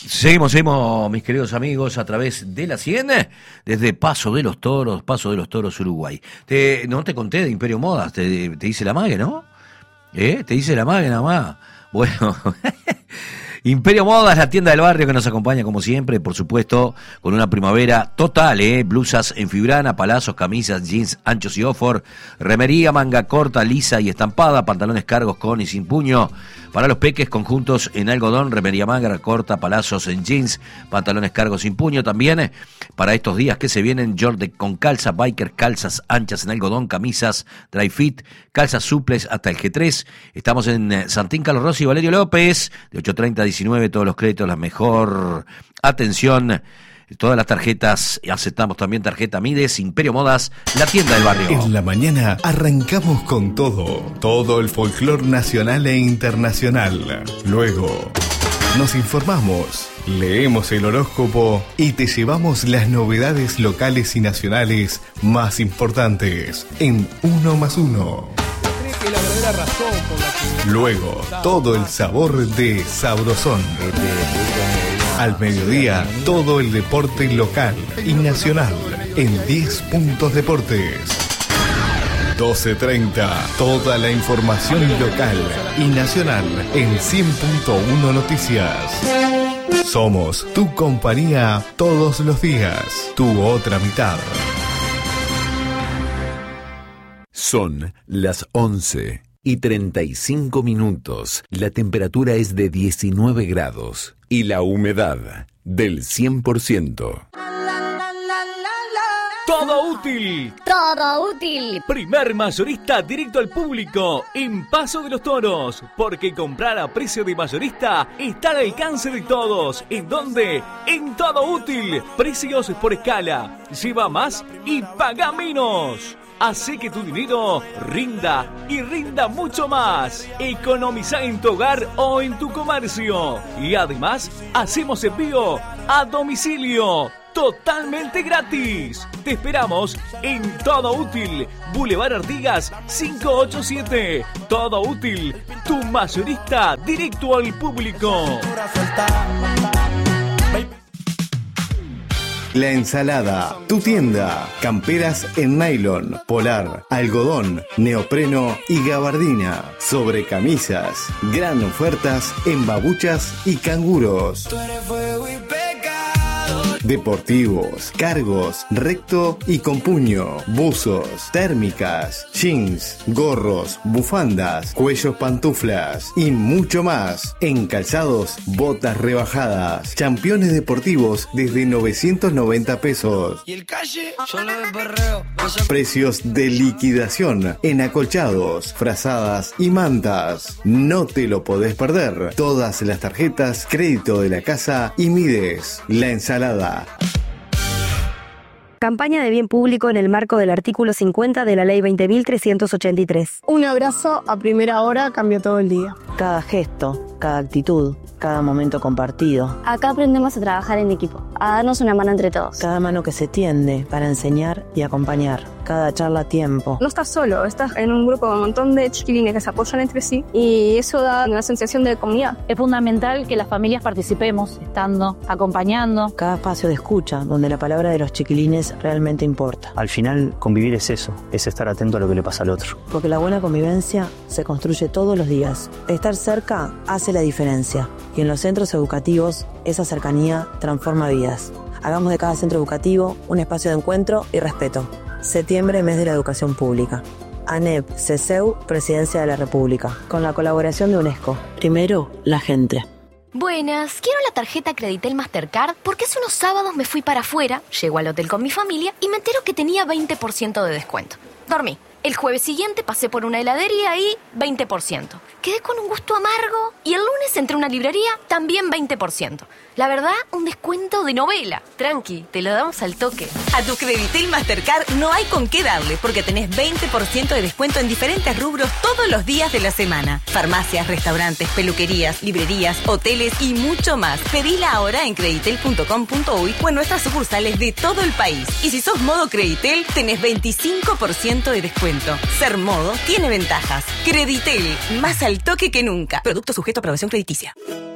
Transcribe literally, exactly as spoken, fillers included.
Seguimos, seguimos, mis queridos amigos, a través de la cien, desde Paso de los Toros, Paso de los Toros, Uruguay. Te, no te conté de Imperio Modas, te, te hice la mague, ¿no? ¿Eh? Te hice la mague nada más. Bueno, Imperio Modas, la tienda del barrio que nos acompaña como siempre, por supuesto, con una primavera total, ¿eh? Blusas en fibrana, palazos, camisas, jeans anchos y off-road, remería, manga corta, lisa y estampada, pantalones cargos con y sin puño. Para los peques, conjuntos en algodón, remería manga corta, palazos en jeans, pantalones cargos sin puño. También para estos días que se vienen, Jordan con calza, biker, calzas anchas en algodón, camisas, dry fit, calzas suples hasta el G tres. Estamos en Santín, Carlos Rossi y Valerio López, de ocho treinta a diecinueve, todos los créditos, la mejor atención. Todas las tarjetas, aceptamos también tarjeta Mides, Imperio Modas, la tienda del barrio. En la mañana arrancamos con todo, todo el folclor nacional e internacional. Luego nos informamos, leemos el horóscopo y te llevamos las novedades locales y nacionales más importantes en Uno más Uno. Luego, todo el sabor de Sabrosón. Al mediodía, todo el deporte local y nacional en diez Puntos Deportes. doce treinta, toda la información local y nacional en cien punto uno Noticias. Somos tu compañía todos los días, tu otra mitad. Son las once y treinta y cinco minutos. La temperatura es de diecinueve grados y la humedad del cien por ciento. Todo útil. Todo útil. Primer mayorista directo al público en Paso de los Toros. Porque comprar a precio de mayorista está al alcance de todos. ¿En dónde? En Todo Útil. Precios por escala. Lleva más y paga menos. Hace que tu dinero rinda y rinda mucho más. Economiza en tu hogar o en tu comercio. Y además, hacemos envío a domicilio. Totalmente gratis. Te esperamos en Todo Útil, Boulevard Artigas cinco ochenta y siete. Todo Útil, tu mayorista directo al público. La Ensalada, tu tienda. Camperas en nylon, polar, algodón, neopreno y gabardina. Sobre camisas. Gran ofertas en babuchas y canguros. Deportivos, cargos, recto y con puño, buzos, térmicas, jeans, gorros, bufandas, cuellos pantuflas y mucho más. En calzados, botas rebajadas, championes deportivos desde novecientos noventa pesos. Y el calle, solo de perreo. Precios de liquidación en acolchados, frazadas y mantas. No te lo podés perder. Todas las tarjetas, crédito de la casa y Mides. La Ensalada. Campaña de bien público en el marco del artículo cincuenta de la Ley veinte mil trescientos ochenta y tres. Un abrazo a primera hora cambió todo el día. Cada gesto, cada actitud, cada momento compartido. Acá aprendemos a trabajar en equipo, a darnos una mano entre todos. Cada mano que se tiende para enseñar y acompañar. Cada charla a tiempo. No estás solo, estás en un grupo con un montón de chiquilines que se apoyan entre sí y eso da una sensación de comunidad. Es fundamental que las familias participemos, estando, acompañando. Cada espacio de escucha, donde la palabra de los chiquilines realmente importa. Al final, convivir es eso, es estar atento a lo que le pasa al otro. Porque la buena convivencia se construye todos los días. Estar cerca hace la diferencia. Y en los centros educativos, esa cercanía transforma vidas. Hagamos de cada centro educativo un espacio de encuentro y respeto. Septiembre, mes de la educación pública. ANEP, CESEU, Presidencia de la República. Con la colaboración de UNESCO. Primero, la gente. Buenas, quiero la tarjeta Creditel Mastercard porque hace unos sábados me fui para afuera, llego al hotel con mi familia y me entero que tenía veinte por ciento de descuento. Dormí. El jueves siguiente pasé por una heladería y veinte por ciento. Quedé con un gusto amargo y el lunes entré a una librería, también veinte por ciento. La verdad, un descuento de novela. Tranqui, te lo damos al toque. A tu Creditel Mastercard no hay con qué darle porque tenés veinte por ciento de descuento en diferentes rubros todos los días de la semana. Farmacias, restaurantes, peluquerías, librerías, hoteles y mucho más. Pedila ahora en creditel punto com punto uy o en nuestras sucursales de todo el país. Y si sos modo Creditel, tenés veinticinco por ciento de descuento. Ser modo tiene ventajas. Creditel, más al toque que nunca. Producto sujeto a aprobación crediticia.